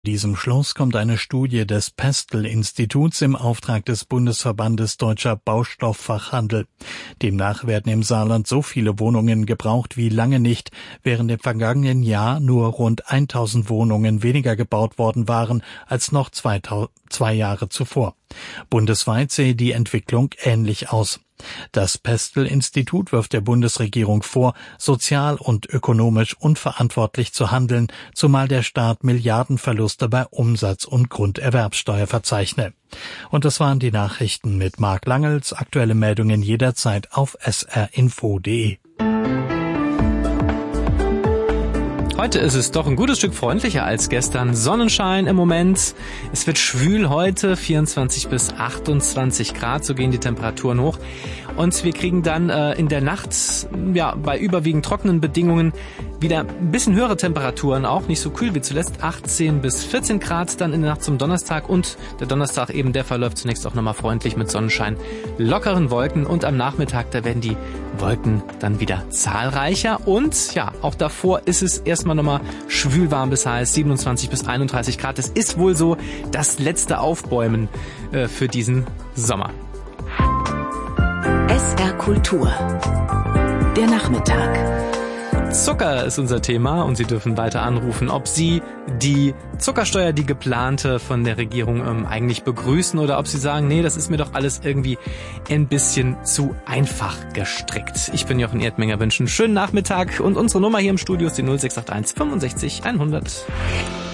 Diesem Schluss kommt eine Studie des Pestel-Instituts im Auftrag des Bundesverbandes Deutscher Baustofffachhandel. Demnach werden im Saarland so viele Wohnungen gebraucht wie lange nicht, während im vergangenen Jahr nur rund 1000 Wohnungen weniger gebaut worden waren als noch 2 Jahre zuvor. Bundesweit sehe die Entwicklung ähnlich aus. Das Pestel-Institut wirft der Bundesregierung vor, sozial und ökonomisch unverantwortlich zu handeln, zumal der Staat Milliardenverluste bei Umsatz- und Grunderwerbsteuer verzeichne. Und das waren die Nachrichten mit Marc Langels. Aktuelle Meldungen jederzeit auf srinfo.de. Heute ist es doch ein gutes Stück freundlicher als gestern. Sonnenschein im Moment. Es wird schwül heute, 24 bis 28 Grad, so gehen die Temperaturen hoch. Und wir kriegen dann in der Nacht, bei überwiegend trockenen Bedingungen wieder ein bisschen höhere Temperaturen, auch nicht so kühl wie zuletzt, 18 bis 14 Grad dann in der Nacht zum Donnerstag. Und der Donnerstag eben, der verläuft zunächst auch nochmal freundlich mit Sonnenschein, lockeren Wolken. Und am Nachmittag, da werden die Wolken dann wieder zahlreicher. Und auch davor ist es erstmal nochmal schwülwarm bis heiß, 27 bis 31 Grad. Es ist wohl so das letzte Aufbäumen für diesen Sommer. SR Kultur. Der Nachmittag. Zucker ist unser Thema und Sie dürfen weiter anrufen, ob Sie die Zuckersteuer, die geplante von der Regierung eigentlich begrüßen oder ob Sie sagen, nee, das ist mir doch alles irgendwie ein bisschen zu einfach gestrickt. Ich bin Jochen Erdmenger, wünsche einen schönen Nachmittag und unsere Nummer hier im Studio ist die 0681 65 100.